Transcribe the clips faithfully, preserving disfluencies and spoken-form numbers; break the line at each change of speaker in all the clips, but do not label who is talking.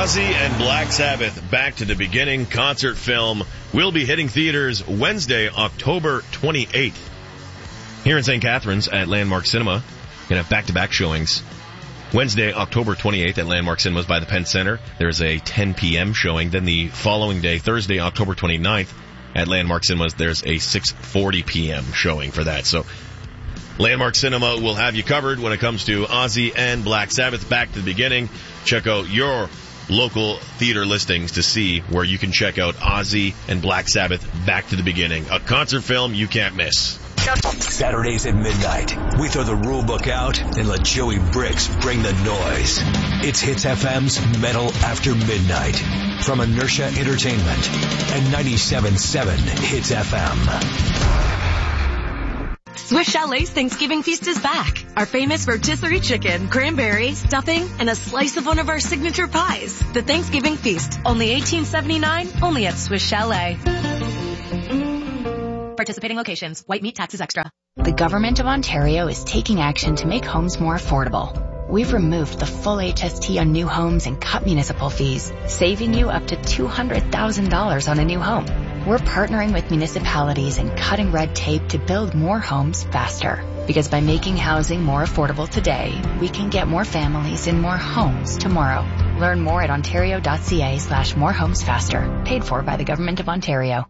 Ozzy and Black Sabbath, Back to the Beginning concert film will be hitting theaters Wednesday, October twenty-eighth. Here in Saint Catharines at Landmark Cinema, going to have back-to-back showings. Wednesday, October twenty-eighth at Landmark Cinemas by the Penn Center. There's a ten p.m. showing. Then the following day, Thursday, October twenty-ninth at Landmark Cinemas, there's a six forty p.m. showing for that. So Landmark Cinema will have you covered when it comes to Ozzy and Black Sabbath, Back to the Beginning. Check out your local theater listings to see where you can check out Ozzy and Black Sabbath, Back to the Beginning. A concert film you can't miss.
Saturdays at midnight. We throw the rule book out and let Joey Bricks bring the noise. It's Hits F M's Metal After Midnight from Inertia Entertainment and ninety-seven point seven Hits F M.
Swiss Chalet's Thanksgiving Feast is back. Our famous rotisserie chicken, cranberry, stuffing, and a slice of one of our signature pies. The Thanksgiving Feast, only eighteen seventy-nine, only at Swiss Chalet. Participating locations. White meat taxes extra.
The Government of Ontario is taking action to make homes more affordable. We've removed the full H S T on new homes and cut municipal fees, saving you up to two hundred thousand dollars on a new home. We're partnering with municipalities and cutting red tape to build more homes faster. Because by making housing more affordable today, we can get more families in more homes tomorrow. Learn more at ontario.ca slash more homes faster. Paid for by the Government of Ontario.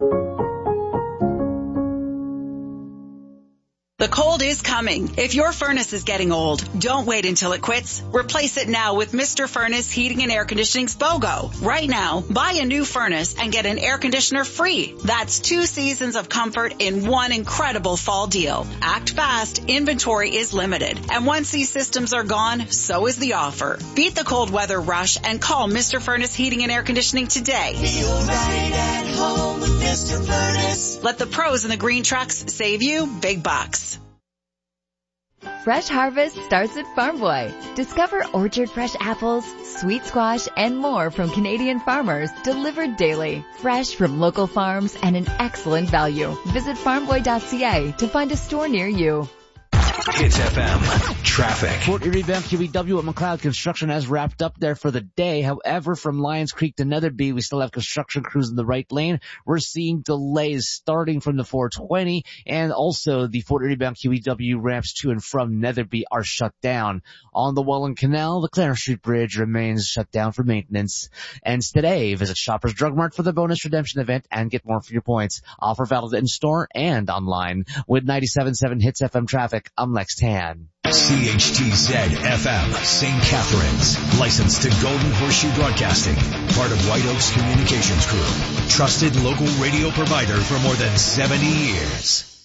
The cold is coming. If your furnace is getting old, don't wait until it quits. Replace it now with Mister Furnace Heating and Air Conditioning's BOGO. Right now, buy a new furnace and get an air conditioner free. That's two seasons of comfort in one incredible fall deal. Act fast. Inventory is limited. And once these systems are gone, so is the offer. Beat the cold weather rush and call Mister Furnace Heating and Air Conditioning today.
Feel right at home with Mister Furnace.
Let the pros in the green trucks save you big bucks.
Fresh harvest starts at Farm Boy. Discover orchard fresh apples, sweet squash, and more from Canadian farmers delivered daily. Fresh from local farms and an excellent value. Visit farm boy dot c a to find a store near you.
Hits F M. Traffic.
Fort Erie Bound Q E W at McLeod. Construction has wrapped up there for the day. However, from Lions Creek to Netherby, we still have construction crews in the right lane. We're seeing delays starting from the four twenty, and also the Fort Erie Bound Q E W ramps to and from Netherby are shut down. On the Welland Canal, the Clarence Street Bridge remains shut down for maintenance. And today, visit Shoppers Drug Mart for the bonus redemption event and get more for your points. Offer valid in store and online. With ninety-seven point seven Hits F M traffic, I'm Lex Tan.
C H T Z F M, Saint Catharines. Licensed to Golden Horseshoe Broadcasting. Part of White Oaks Communications Group. Trusted local radio provider for more than seventy years.